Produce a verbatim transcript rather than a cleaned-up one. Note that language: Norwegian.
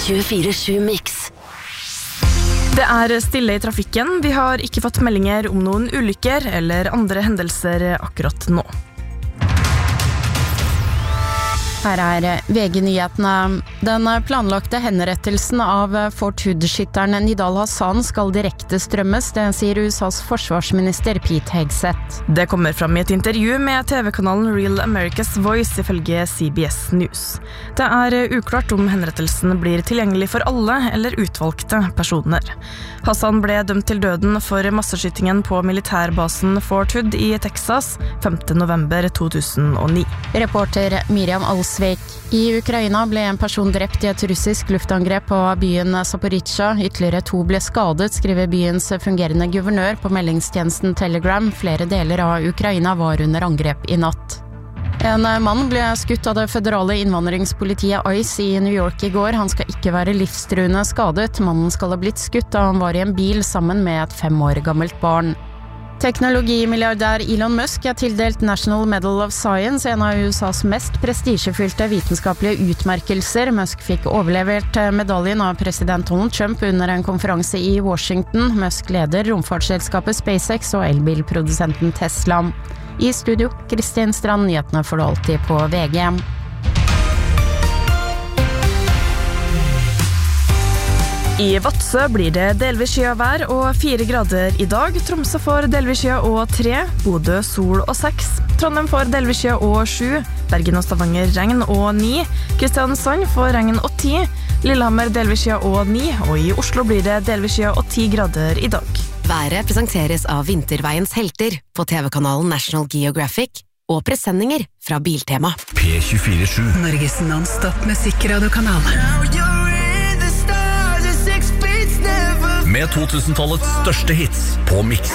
tjuefire sju Mix. Det er stille i trafikken. Vi har ikke fått meldinger om noen ulykker eller andre hendelser akkurat nå. Her er V G-nyhetene. Den planlagte henrettelsen av Fort Hood-skytteren Nidal Hasan skal direkte strømmes, det sier U S A's forsvarsminister Pete Hegseth. Det kommer fram i et intervju med T V-kanalen Real America's Voice ifølge C B S News. Det er uklart om henrettelsen blir tilgjengelig for alle eller utvalgte personer. Hasan ble dømt til døden for masseskytingen på militærbasen Fort Hood i Texas femte november to tusen og ni. Reporter Miriam Alsvik. I Ukraina ble en person drept i et russisk luftangrep på byen Zaporizjzja. Ytterligere to ble skadet, skriver byens fungerende guvernør på meldingstjenesten Telegram. Flere deler av Ukraina var under angrep i natt. En mann ble skutt av det føderale innvandringspolitiet ICE i New York i går. Han skal ikke være livstruende skadet. Mannen skal ha blitt skutt da han var i en bil sammen med et fem år gammelt barn. Teknologimilliardær Elon Musk er tildelt National Medal of Science, en av U S A's mest prestisjefylte vitenskapelige utmerkelser. Musk fikk overlevert medaljen av president Donald Trump under en konferanse i Washington. Musk leder romfartsselskapet SpaceX og elbilprodusenten Tesla. I studio, Kristin Strand, nyhetene får du alltid på V G. I Vadsø blir det delvis skyet og fire grader i dag. Tromsø får delvis skyet og tre. Bodø sol og seks. Trondheim får delvis skyet og sju. Bergen og Stavanger regn og ni. Kristiansand får regn og ti. Lillehammer delvis skyet og ni. Og i Oslo blir det delvis skyet og ti grader i dag. Været presenteres av Vinterveiens helter på T V-kanalen National Geographic og presendinger fra Biltema. P tjuefire sju Norges non-stop musikradiokanal. med to tusen-tallets største hits på Mix.